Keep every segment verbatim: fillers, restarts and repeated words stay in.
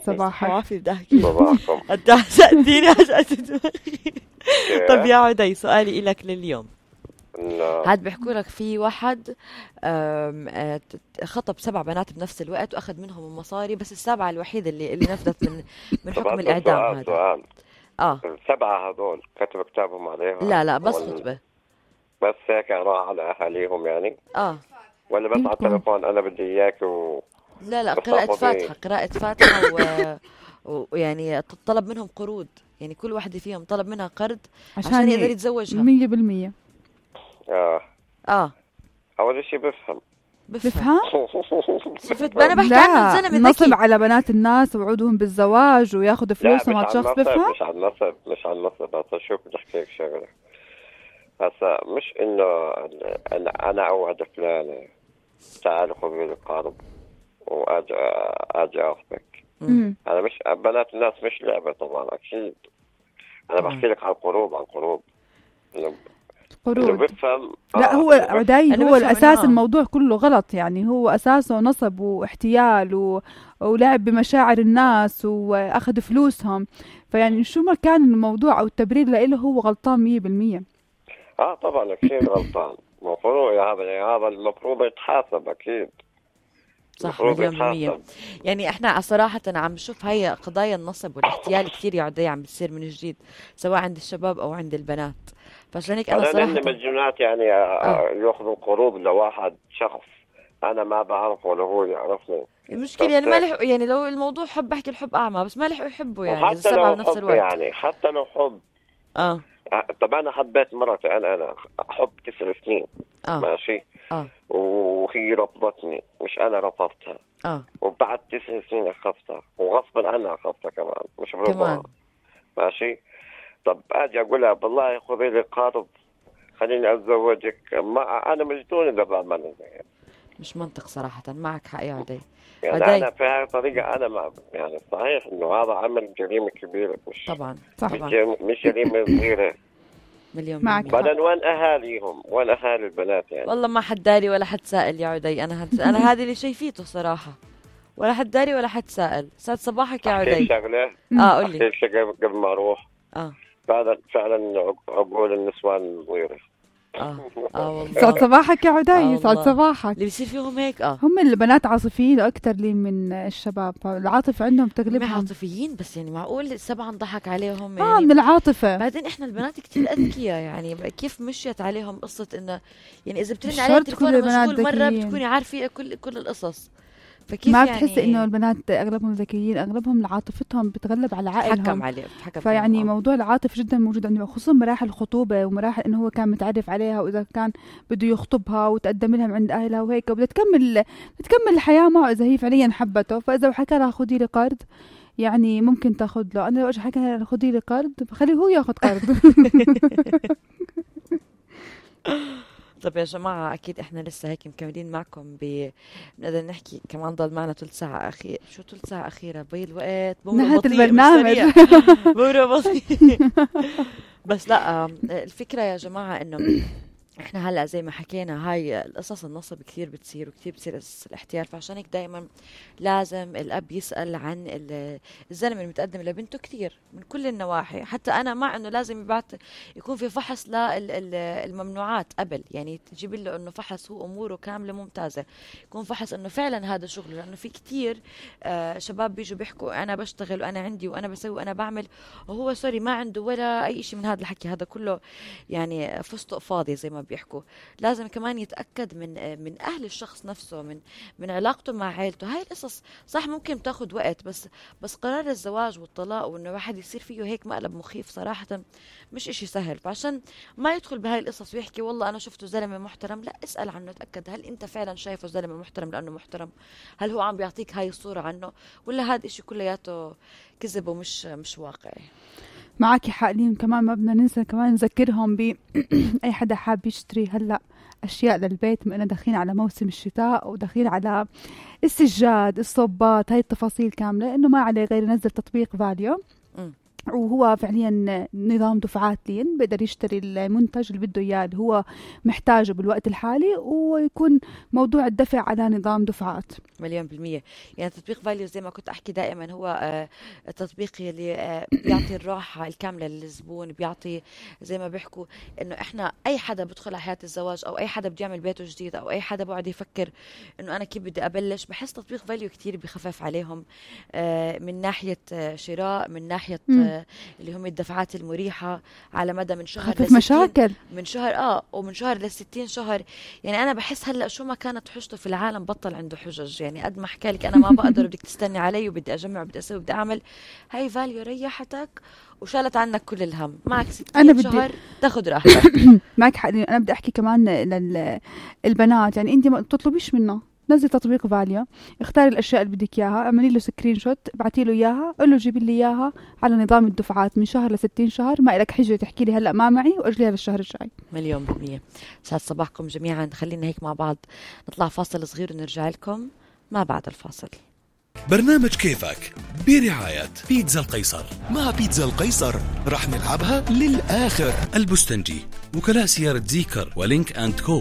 صباحك. عافية بدي أحكي صباحكم. أنت حزقتيني حزقت دماغي. طب يا عدي سؤالي إلك لليوم. نعم. هاد بيحكوا لك في واحد آم، آه، ت- خطب سبع بنات بنفس الوقت وأخذ منهم المصاري، بس السابعة الوحيدة اللي اللي نفذت من من طب حكم هذا الإعدام سؤال هذا. سؤال آه السبعة هذول كتب كتابهم عليها لا لا بس ولا خطبة. بس هيك راح على أهاليهم يعني، آه ولا بس على التليفون أنا بدي إياك و لا لا بس قراءة تاخذي؟ فاتحة قراءة فاتحة و... ويعني طلب منهم قروض، يعني كل واحدة فيهم طلب منها قرض عشان, عشان يقدر يتزوجها. مية بالمية آه اه أول شيء بفهم. بفهم. بفهم. شفت انا بحكي عنه لا زلمة نصب ذكي. على بنات الناس ووعودهم بالزواج وياخذ لا فلوسهم مش على على شخص. النصب، بفهم. مش على النصب مش على النصب هسا شوف بدي أحكي لك شغلة. هسا مش إنه أنا أنا أوعد فلانة تعال خذي لي قرض وأجي أجي أخذك. مم. أنا مش بنات الناس مش لعبة طبعا أكيد. أنا طبعاً. بحكي لك عن قروض عن قروض. إنه قروض. بفهم. لا آه، هو إنه بفهم. عدي أنا هو بفهم الأساس، إنه- الموضوع كله غلط يعني. هو أساسه نصب واحتيال و... ولعب بمشاعر الناس وأخذ فلوسهم. فيعني شو ما كان الموضوع أو التبرير له هو غلطان مية بالمية. اه طبعا اكيد غلطان. المفروض هذا هذا المفروض يتحاسب اكيد. صح المفروض مليون بالمية. يتحاسب. يعني احنا صراحة عم نشوف هاي قضايا النصب والاحتيال كثير يا عدي عم بتصير من جديد، سواء عند الشباب او عند البنات. فعشان هيك انا انا صراحة عندي مجنونات يعني آه. ياخذوا قروض لواحد شخص انا ما بعرفه ولا هو يعرفني. المشكلة يعني ما لحقوا، يعني لو الموضوع حب بحكي الحب اعمى، بس ما لحقوا يحبوا يعني وحتى السبعة لو بنفس حب الوقت. يعني حتى لو حب. اه طب انا حبيت مرتي انا انا حب تسع سنين. اه ماشي. اه وهي رفضتني مش انا رفضتها. اه وبعد تسع سنين اخذتها وغصبا عنها اخذتها كمان مش كمان. برضاها. ماشي. طب اجي اقول لها بالله خذي لي قرض خليني اتزوجك، ما انا مجنون اذا بعمل زي مش منطق صراحة، معك حق يا عدي. يعني عدي. انا في هاي الطريقه انا ما يعني صحيح انه هذا عمل جريمه كبيره مش طبعا صح. مش طبعا جريمة- مش جريمه صغيره. مليون معك بالمية. بعدين وين اهاليهم وين اهالي البنات يعني. والله ما حد داري ولا حد سائل يا عدي. انا هد... انا هذه اللي شايفيته صراحة، ولا حد داري ولا حد سائل. سعد صباحك يا احكي لك عدي. شغله اه قول احكي لي. لك شغله قبل ما اروح. اه فعلا فعلا عقول النسوان صغيره. اه اه والله. سعد صباحك يا عدي. آه سعد والله. صباحك. اللي بيصير فيهم هيك اه هم البنات عاطفيين أكتر لي من الشباب، العاطفة عندهم هم تغلبهم. عاطفيين، بس يعني معقول سبعة انضحك عليهم اه يعني. من العاطفة. بعدين احنا البنات كتير اذكياء، يعني كيف مشيت عليهم قصة انه يعني اذا بترن مش عليها شرط تليفون كل البنات مشغول مرة ذكيين. بتكوني عارفة كل كل القصص. فكيف ما يعني بتحسي انه البنات اغلبهم ذكيين، اغلبهم عاطفتهم بتغلب على عقلهم. حكم عليه حكم فيعني فيهم، آه. موضوع العاطفة جدا موجود عنده، خصوصا مراحل الخطوبة ومراحل انه هو كان متعرف عليها، واذا كان بده يخطبها وتقدم لها من عند اهلها وهيك، وبدها تكمل تكمل الحياة معه اذا هي فعليا حبته. فاذا حكى لها خذي لي قرض يعني ممكن تاخذ له. انا لو اجى حكى لها خذي لي قرض فخليه هو ياخذ قرض. طب يا جماعة أكيد إحنا لسه هيك مكملين معكم ب بنقدر نحكي كمان ضل معنا ثلث ساعة أخير. شو ثلث ساعة أخيرة بي الوقت بمرق نهاية بطيء مش البرنامج. سريع. بمرق بطيء. بس لا الفكرة يا جماعة إنه احنا هلا زي ما حكينا هاي القصص النصب كثير بتصير وكثير بتصير قصص الاحتيال. فعشان هيك دائما لازم الاب يسال عن الزلمه المتقدم لبنته كثير من كل النواحي. حتى انا مع انه لازم يبعت يكون في فحص للممنوعات قبل، يعني تجيب له انه فحص هو اموره كامله ممتازه، يكون فحص انه فعلا هذا شغله. لانه في كثير آه شباب بيجوا بيحكوا انا بشتغل وانا عندي وانا بسوي وانا بعمل، وهو سوري ما عنده ولا اي شيء من هذا الحكي. هذا كله يعني فستق فاضي زي ما بيحكوا. لازم كمان يتأكد من من أهل الشخص نفسه، من من علاقته مع عائلته. هاي القصص صح ممكن تاخد وقت، بس بس قرار الزواج والطلاق وإنه واحد يصير فيه هيك مقلب مخيف صراحة مش إشي سهل. فعشان ما يدخل بهاي القصص ويحكي والله أنا شفته زلمة محترم، لا اسأل عنه، تأكد هل أنت فعلا شايفه زلمة محترم لأنه محترم؟ هل هو عم بيعطيك هاي الصورة عنه، ولا هذا إشي كلياته كذب ومش مش واقعي؟ معك حق لين. كمان ما بدنا ننسى كمان نذكرهم ب اي حدا حاب يشتري هلا اشياء للبيت، بما اننا داخلين على موسم الشتاء وداخلين على السجاد الصبات، هاي التفاصيل كامله، انه ما عليه غير ينزل تطبيق فاليو وهو فعليا نظام دفعات لين بيقدر يشتري المنتج اللي بده إياه اللي هو محتاجه بالوقت الحالي، ويكون موضوع الدفع على نظام دفعات. مليون بالمية. يعني تطبيق فاليو زي ما كنت أحكي دائما هو آه التطبيق اللي آه بيعطي الراحة الكاملة للزبون، بيعطي زي ما بيحكوا إنه إحنا أي حدا بدخل على حياة الزواج أو أي حدا بده يعمل بيته جديد أو أي حدا بعد يفكر إنه أنا كيف بدي أبلش، بحس تطبيق فاليو كتير بخفف عليهم آه من ناحية آه شراء، من ناحية آه اللي هم الدفعات المريحة على مدى من شهر خفف مشاكل من شهر اه ومن شهر لستين شهر. يعني أنا بحس هلأ شو ما كانت حجته في العالم بطل عنده حجج. يعني قد ما حكى لك أنا ما بقدر بدك تستني علي وبدي أجمع وبدي أسوي وبدي أعمل، هاي فاليو ريحتك وشالت عنك كل الهم. معك ستين شهر تاخد راحتك. معك حق. أنا بدي أحكي كمان للبنات، يعني أنت ما تطلبيش منه، نزل تطبيق فاليو، اختاري الاشياء اللي بدك اياها، اعملي له سكرين شوت، ابعتي له اياها، قول له جيبي لي اياها على نظام الدفعات من شهر لستين شهر، ما لك حجه تحكي لي هلا ما معي واجليها للشهر الجاي. مليون بالمية. سعد صباحكم جميعا. خلينا هيك مع بعض نطلع فاصل صغير ونرجع لكم ما بعد الفاصل. برنامج كيفك برعاية بيتزا القيصر. مع بيتزا القيصر رح نلعبها للآخر. البستنجي، وكلاء سيارة زيكر ولينك أند كو.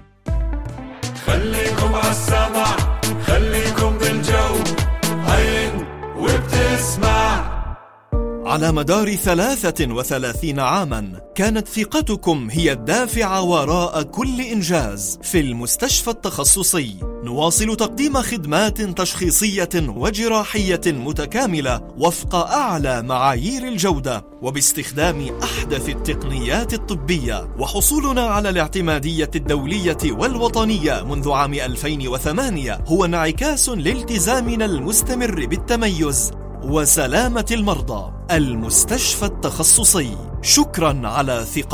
خليكم عالسمع، خليكم بالجو، هين وبتسمع. على مدار ثلاثة وثلاثين عاما كانت ثقتكم هي الدافع وراء كل إنجاز. في المستشفى التخصصي نواصل تقديم خدمات تشخيصية وجراحية متكاملة وفق أعلى معايير الجودة وباستخدام أحدث التقنيات الطبية، وحصولنا على الاعتمادية الدولية والوطنية منذ عام ألفين وثمانية هو انعكاس لالتزامنا المستمر بالتميز وسلامة المرضى. المستشفى التخصصي، شكرا على ثقة